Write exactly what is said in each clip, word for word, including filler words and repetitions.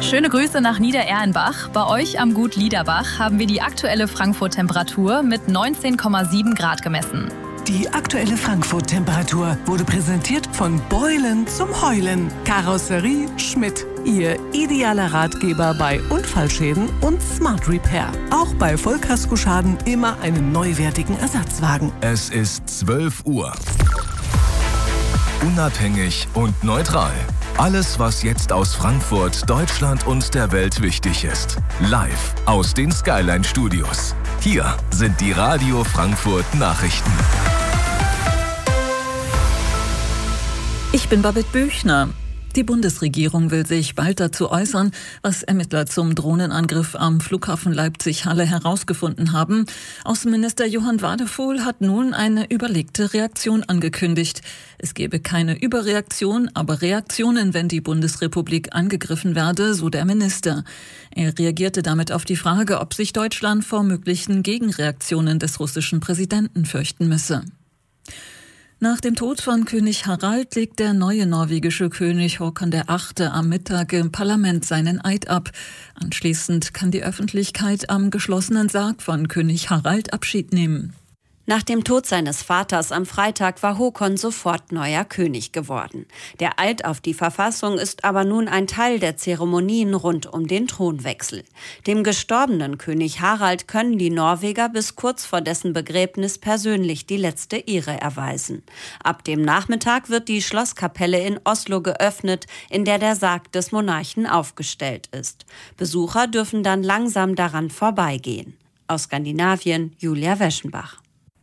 Schöne Grüße nach Niedererlenbach. Bei euch am Gut Liederbach haben wir die aktuelle Frankfurt-Temperatur mit neunzehn Komma sieben Grad gemessen. Die aktuelle Frankfurt-Temperatur wurde präsentiert von Beulen zum Heulen. Karosserie Schmidt. Ihr idealer Ratgeber bei Unfallschäden und Smart Repair. Auch bei Vollkaskoschaden immer einen neuwertigen Ersatzwagen. Es ist zwölf Uhr. Unabhängig und neutral. Alles, was jetzt aus Frankfurt, Deutschland und der Welt wichtig ist. Live aus den Skyline Studios. Hier sind die Radio Frankfurt Nachrichten. Ich bin Babette Büchner. Die Bundesregierung will sich bald dazu äußern, was Ermittler zum Drohnenangriff am Flughafen Leipzig-Halle herausgefunden haben. Außenminister Johann Wadefuhl hat nun eine überlegte Reaktion angekündigt. Es gebe keine Überreaktion, aber Reaktionen, wenn die Bundesrepublik angegriffen werde, so der Minister. Er reagierte damit auf die Frage, ob sich Deutschland vor möglichen Gegenreaktionen des russischen Präsidenten fürchten müsse. Nach dem Tod von König Harald legt der neue norwegische König Håkon der Achte am Mittag im Parlament seinen Eid ab. Anschließend kann die Öffentlichkeit am geschlossenen Sarg von König Harald Abschied nehmen. Nach dem Tod seines Vaters am Freitag war Håkon sofort neuer König geworden. Der Eid auf die Verfassung ist aber nun ein Teil der Zeremonien rund um den Thronwechsel. Dem gestorbenen König Harald können die Norweger bis kurz vor dessen Begräbnis persönlich die letzte Ehre erweisen. Ab dem Nachmittag wird die Schlosskapelle in Oslo geöffnet, in der der Sarg des Monarchen aufgestellt ist. Besucher dürfen dann langsam daran vorbeigehen. Aus Skandinavien, Julia Weschenbach.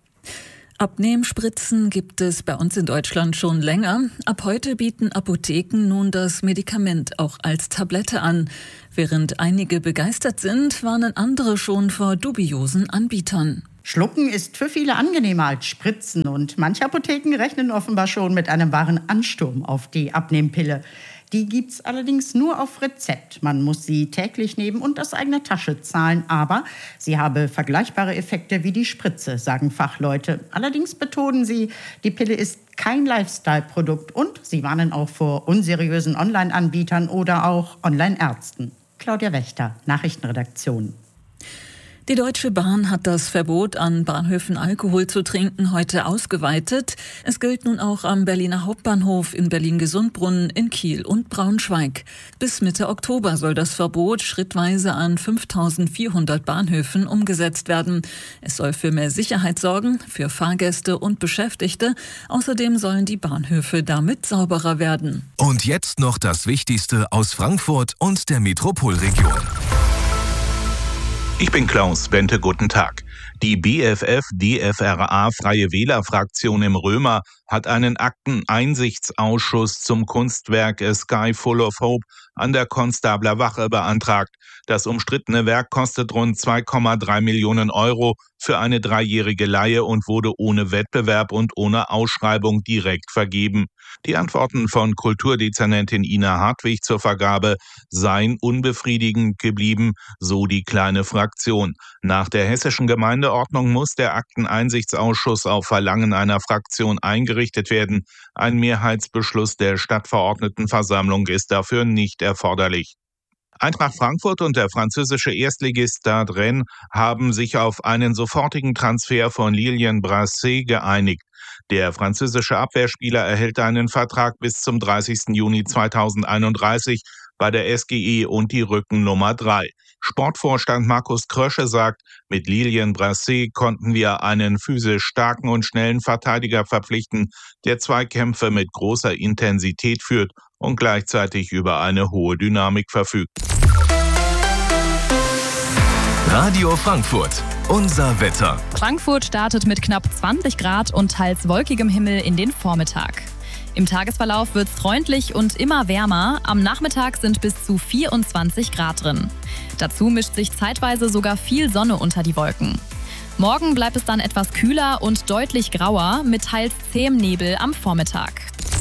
Abnehmspritzen gibt es bei uns in Deutschland schon länger. Ab heute bieten Apotheken nun das Medikament auch als Tablette an. Während einige begeistert sind, warnen andere schon vor dubiosen Anbietern. Schlucken ist für viele angenehmer als Spritzen und manche Apotheken rechnen offenbar schon mit einem wahren Ansturm auf die Abnehmpille. Die gibt's allerdings nur auf Rezept. Man muss sie täglich nehmen und aus eigener Tasche zahlen. Aber sie habe vergleichbare Effekte wie die Spritze, sagen Fachleute. Allerdings betonen sie, die Pille ist kein Lifestyle-Produkt und sie warnen auch vor unseriösen Online-Anbietern oder auch Online-Ärzten. Claudia Wächter, Nachrichtenredaktion. Die Deutsche Bahn hat das Verbot, an Bahnhöfen Alkohol zu trinken, heute ausgeweitet. Es gilt nun auch am Berliner Hauptbahnhof, in Berlin-Gesundbrunnen, in Kiel und Braunschweig. Bis Mitte Oktober soll das Verbot schrittweise an fünftausendvierhundert Bahnhöfen umgesetzt werden. Es soll für mehr Sicherheit sorgen, für Fahrgäste und Beschäftigte. Außerdem sollen die Bahnhöfe damit sauberer werden. Und jetzt noch das Wichtigste aus Frankfurt und der Metropolregion. Ich bin Klaus Bente, guten Tag. Die B F F-D F R A Freie Wähler-Fraktion im Römer hat einen Akteneinsichtsausschuss zum Kunstwerk A Sky Full of Hope an der Konstabler Wache beantragt. Das umstrittene Werk kostet rund zwei Komma drei Millionen Euro für eine dreijährige Leihe und wurde ohne Wettbewerb und ohne Ausschreibung direkt vergeben. Die Antworten von Kulturdezernentin Ina Hartwig zur Vergabe seien unbefriedigend geblieben, so die kleine Fraktion. Nach der hessischen Gemeindeordnung muss der Akteneinsichtsausschuss auf Verlangen einer Fraktion eingerichtet werden. Ein Mehrheitsbeschluss der Stadtverordnetenversammlung ist dafür nicht erforderlich. Eintracht Frankfurt und der französische Erstligist Stade Rennes haben sich auf einen sofortigen Transfer von Lilian Brassens geeinigt. Der französische Abwehrspieler erhält einen Vertrag bis zum dreißigsten Juni zweitausendeinunddreißig bei der S G E und die Rückennummer drei. Sportvorstand Markus Krösche sagt, mit Lilian Brassens konnten wir einen physisch starken und schnellen Verteidiger verpflichten, der Zweikämpfe mit großer Intensität führt und gleichzeitig über eine hohe Dynamik verfügt. Radio Frankfurt, unser Wetter. Frankfurt startet mit knapp zwanzig Grad und teils wolkigem Himmel in den Vormittag. Im Tagesverlauf wird es freundlich und immer wärmer. Am Nachmittag sind bis zu vierundzwanzig Grad drin. Dazu mischt sich zeitweise sogar viel Sonne unter die Wolken. Morgen bleibt es dann etwas kühler und deutlich grauer mit teils zähem Nebel am Vormittag.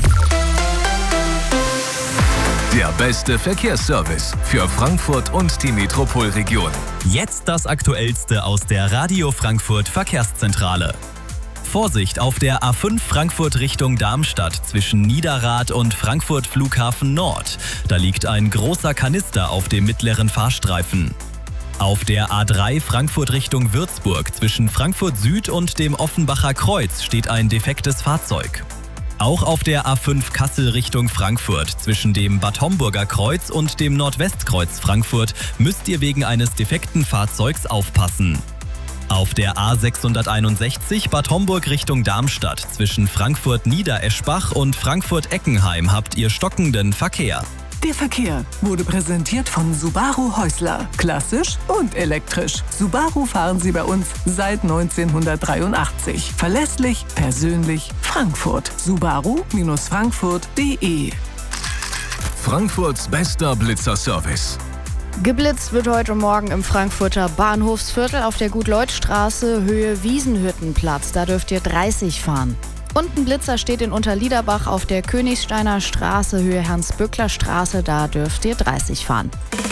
Der beste Verkehrsservice für Frankfurt und die Metropolregion. Jetzt das Aktuellste aus der Radio Frankfurt Verkehrszentrale. Vorsicht auf der A fünf Frankfurt Richtung Darmstadt zwischen Niederrad und Frankfurt Flughafen Nord. Da liegt ein großer Kanister auf dem mittleren Fahrstreifen. Auf der A drei Frankfurt Richtung Würzburg zwischen Frankfurt Süd und dem Offenbacher Kreuz steht ein defektes Fahrzeug. Auch auf der A fünf Kassel Richtung Frankfurt zwischen dem Bad Homburger Kreuz und dem Nordwestkreuz Frankfurt müsst ihr wegen eines defekten Fahrzeugs aufpassen. Auf der A sechshunderteinundsechzig Bad Homburg Richtung Darmstadt zwischen Frankfurt Niedereschbach und Frankfurt Eckenheim habt ihr stockenden Verkehr. Der Verkehr wurde präsentiert von Subaru Häusler. Klassisch und elektrisch. Subaru fahren Sie bei uns seit neunzehnhundertdreiundachtzig. Verlässlich, persönlich, Frankfurt. Subaru Frankfurt punkt de. Frankfurts bester Blitzerservice. Geblitzt wird heute Morgen im Frankfurter Bahnhofsviertel auf der Gut-Leut-Straße, Höhe Wiesenhüttenplatz. Da dürft ihr dreißig fahren. Und ein Blitzer steht in Unterliederbach auf der Königsteiner Straße, Höhe Hans-Böckler-Straße. Da dürft ihr dreißig fahren.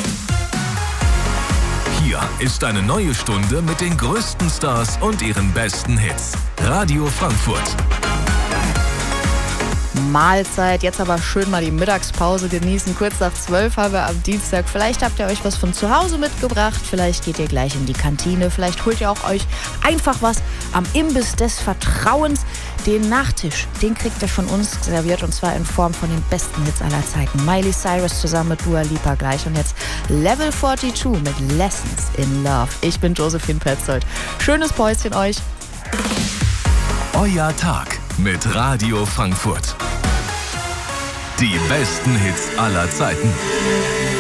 Hier ist eine neue Stunde mit den größten Stars und ihren besten Hits. Radio Frankfurt. Mahlzeit. Jetzt aber schön mal die Mittagspause genießen. Kurz nach zwölf haben wir am Dienstag. Vielleicht habt ihr euch was von zu Hause mitgebracht. Vielleicht geht ihr gleich in die Kantine. Vielleicht holt ihr auch euch einfach was am Imbiss des Vertrauens. Den Nachtisch, den kriegt ihr von uns serviert und zwar in Form von den besten Hits aller Zeiten. Miley Cyrus zusammen mit Dua Lipa gleich. Und jetzt Level zweiundvierzig mit Lessons in Love. Ich bin Josephine Petzold. Schönes Päuschen euch. Euer Tag mit Radio Frankfurt. Die besten Hits aller Zeiten.